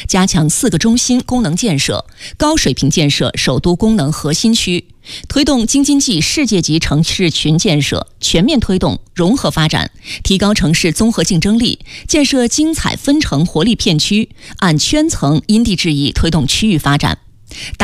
加强4个中心功能建设，高水平建设首都功能核心区，推动京津冀世界级城市群建设，全面推动融合发展，提高城市综合竞争力，建设精彩纷呈活力片区，按圈层因地制宜推动区域发展。